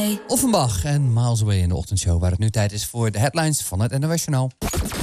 Away. Offenbach en Miles Away in de ochtendshow, waar het nu tijd is voor de headlines van het NOS Journaal.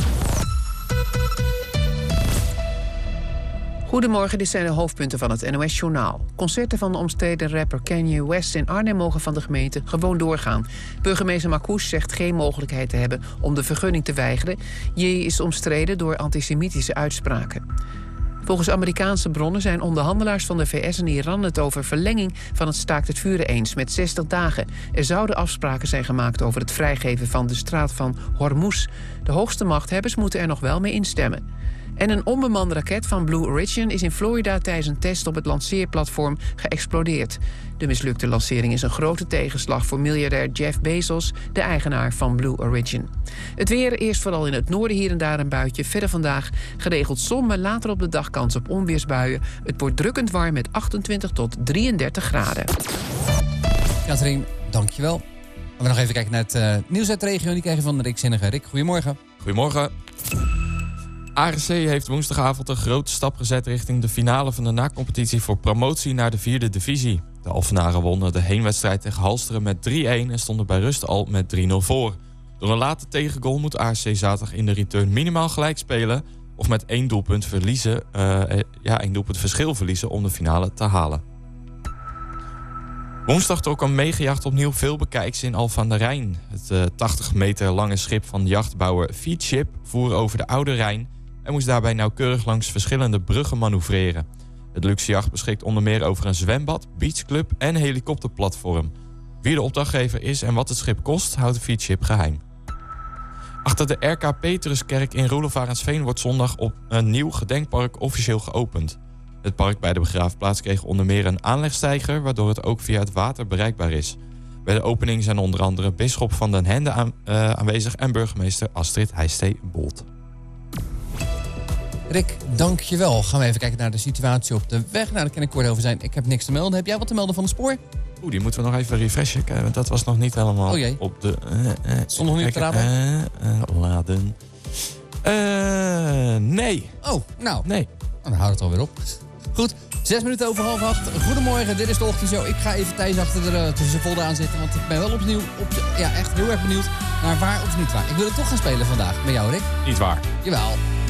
Goedemorgen, dit zijn de hoofdpunten van het NOS-journaal. Concerten van de omstreden rapper Kanye West in Arnhem mogen van de gemeente gewoon doorgaan. Burgemeester Marcouch zegt geen mogelijkheid te hebben om de vergunning te weigeren. J is omstreden door antisemitische uitspraken. Volgens Amerikaanse bronnen zijn onderhandelaars van de VS en Iran het over verlenging van het staakt het vuren eens met 60 dagen. Er zouden afspraken zijn gemaakt over het vrijgeven van de straat van Hormuz. De hoogste machthebbers moeten er nog wel mee instemmen. En een onbemande raket van Blue Origin is in Florida tijdens een test op het lanceerplatform geëxplodeerd. De mislukte lancering is een grote tegenslag voor miljardair Jeff Bezos, de eigenaar van Blue Origin. Het weer, eerst vooral in het noorden hier en daar een buitje. Verder vandaag geregeld zon, maar later op de dag kans op onweersbuien. Het wordt drukkend warm met 28 tot 33 graden. Katrien, dankjewel. We gaan nog even kijken naar het nieuws uit de regio. Die krijgen van Rick Zinnige. Rick, goedemorgen. Goedemorgen. ARC heeft woensdagavond een grote stap gezet richting de finale van de na-competitie voor promotie naar de 4e divisie. De Alphenaren wonnen de heenwedstrijd tegen Halsteren met 3-1 en stonden bij rust al met 3-0 voor. Door een late tegengoal moet ARC zaterdag in de return minimaal gelijk spelen of met 1 doelpunt verschil verliezen om de finale te halen. Woensdag trok een megajacht opnieuw veel bekijks in Alphen aan de Rijn. Het 80 meter lange schip van jachtbouwer Feedship voer over de Oude Rijn en moest daarbij nauwkeurig langs verschillende bruggen manoeuvreren. Het luxe jacht beschikt onder meer over een zwembad, beachclub en helikopterplatform. Wie de opdrachtgever is en wat het schip kost, houdt de Feedship geheim. Achter de R.K. Petruskerk in Roelofarensveen wordt zondag op een nieuw gedenkpark officieel geopend. Het park bij de begraafplaats kreeg onder meer een aanlegsteiger, waardoor het ook via het water bereikbaar is. Bij de opening zijn onder andere bisschop van den Hende aanwezig en burgemeester Astrid Heijstee-Bolt. Rick, dankjewel. Gaan we even kijken naar de situatie op de weg. Nou, daar kan ik kort over zijn. Ik heb niks te melden. Heb jij wat te melden van de spoor? Die moeten we nog even refreshen, want dat was nog niet helemaal op de... Stond nog niet op de radar? Laden. Nee. Oh, nou. Nee. Dan houdt het alweer op. Goed, 6 minuten over 7:30. Goedemorgen, dit is de ochtendshow. Ik ga even Thijs achter de tussenfolder aan zitten, want ik ben wel opnieuw echt heel erg benieuwd naar waar of niet waar. Ik wil het toch gaan spelen vandaag met jou, Rick. Niet waar. Jawel.